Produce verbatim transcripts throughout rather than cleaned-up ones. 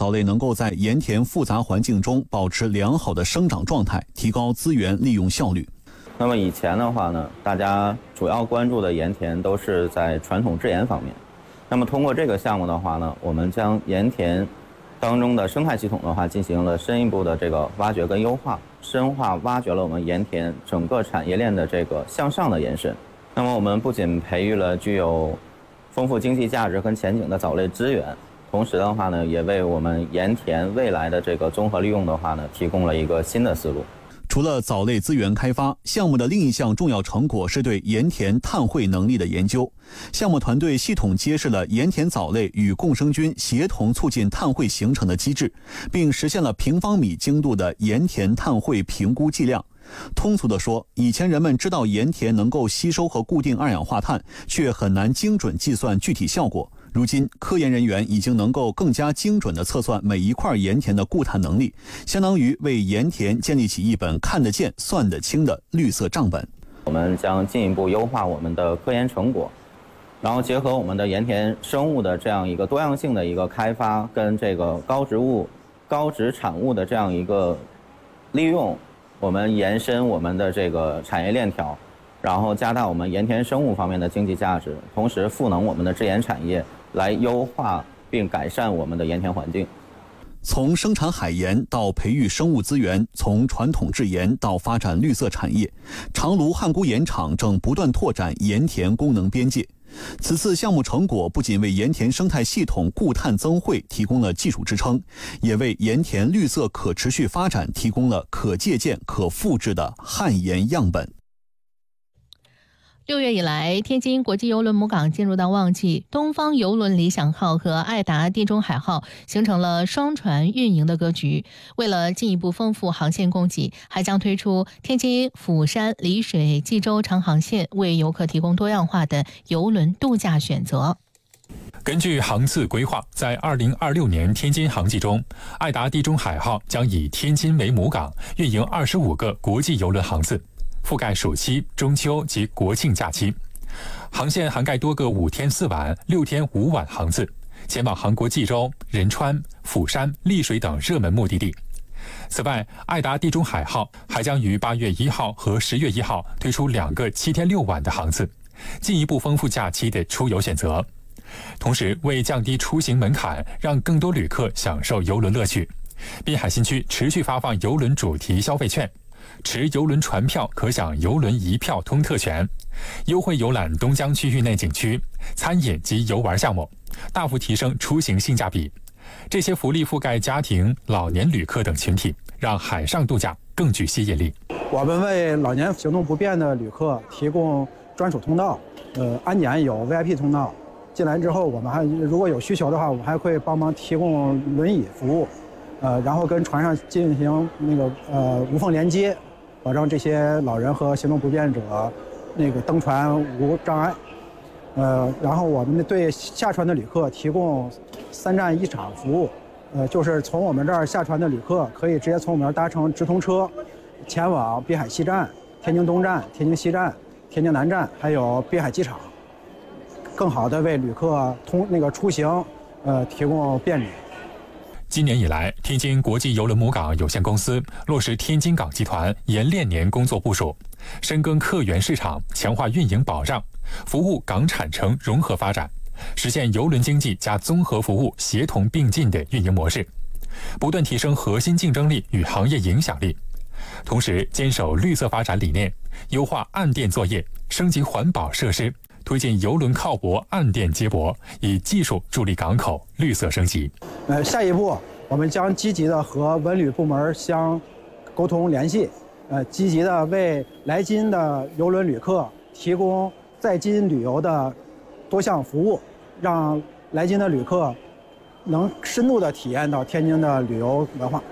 藻类能够在盐田复杂环境中保持良好的生长状态，提高资源利用效率。 那么以前的话呢，大家主要关注的盐田都是在传统制盐方面。那么通过这个项目的话呢，我们将盐田当中的生态系统的话进行了深一步的这个挖掘跟优化，深化挖掘了我们盐田整个产业链的这个向上的延伸。那么我们不仅培育了具有丰富经济价值跟前景的藻类资源，同时的话呢，也为我们盐田未来的这个综合利用的话呢，提供了一个新的思路。 除了藻类资源开发，项目的另一项重要成果是对盐田碳汇能力的研究。项目团队系统揭示了盐田藻类与共生菌协同促进碳汇形成的机制，并实现了平方米精度的盐田碳汇评估计量。通俗地说，以前人们知道盐田能够吸收和固定二氧化碳，却很难精准计算具体效果。如今，科研人员已经能够更加精准地测算每一块盐田的固碳能力，相当于为盐田建立起一本看得见、算得清的绿色账本。 我们将进一步优化我们的科研成果，然后结合我们的盐田生物的这样一个多样性的一个开发，跟这个高植物、高值产物的这样一个利用，我们延伸我们的这个产业链条，然后加大我们盐田生物方面的经济价值，同时赋能我们的制盐产业，来优化并改善我们的盐田环境。 从生产海盐到培育生物资源，从传统制盐到发展绿色产业，长芦汉沽盐场正不断拓展盐田功能边界。此次项目成果不仅为盐田生态系统固碳增汇提供了技术支撑，也为盐田绿色可持续发展提供了可借鉴、可复制的汉盐样本。 六月以来，天津国际邮轮母港进入到旺季，东方邮轮理想号和爱达地中海号形成了双船运营的格局。为了进一步丰富航线供给，还将推出天津、釜山、丽水、济州长航线，为游客提供多样化的邮轮度假选择。 根据航次规划，在二零二六年天津航季中，爱达地中海号将以天津为母港，运营二十五个国际邮轮航次，覆盖暑期、中秋及国庆假期。航线涵盖多个五天四晚、六天五晚航次，前往韩国济州、仁川、釜山、丽水等热门目的地。此外，爱达地中海号还将于八月一号和十月一号推出两个七天六晚的航次，进一步丰富假期的出游选择。同时，为降低出行门槛，让更多旅客享受邮轮乐趣，滨海新区持续发放邮轮主题消费券，持邮轮船票可享邮轮一票通特权，优惠游览东江区域内景区、餐饮及游玩项目，大幅提升出行性价比。这些福利覆盖家庭、老年旅客等群体，让海上度假更具吸引力。 我们为老年行动不便的旅客提供专属通道，呃，安检有 V I P 通道。进来之后，我们还如果有需求的话，我们还会帮忙提供轮椅服务，呃，然后跟船上进行那个呃无缝连接，保证这些老人和行动不便者那个登船无障碍。呃，然后我们对下船的旅客提供三站一场服务，呃，就是从我们这儿下船的旅客可以直接从我们这儿搭乘直通车，前往滨海西站、天津东站、天津西站、天津南站，还有滨海机场。更好的为旅客通那个出行，呃，提供便利。 今年以来，天津国际邮轮母港有限公司落实天津港集团研练年工作部署，深耕客源市场，强化运营保障，服务港产城融合发展，实现邮轮经济加综合服务协同并进的运营模式，不断提升核心竞争力与行业影响力。同时，坚守绿色发展理念，优化岸电作业，升级环保设施。推进邮轮靠泊岸电接驳，以技术助力港口绿色升级。 呃，下一步我们将积极的和文旅部门相沟通联系，呃，积极的为来津的邮轮旅客提供在津旅游的多项服务，让来津的旅客能深度的体验到天津的旅游文化。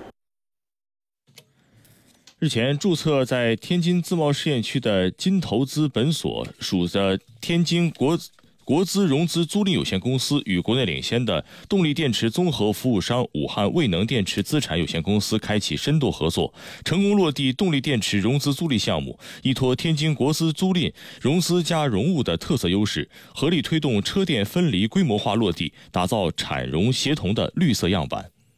日前，注册在天津自贸试验区的金投资本所属的天津国国资融资租赁有限公司与国内领先的动力电池综合服务商武汉卫能电池资产有限公司开启深度合作，成功落地动力电池融资租赁项目，依托天津国资租赁融资加融物的特色优势，合力推动车电分离规模化落地，打造产融协同的绿色样板。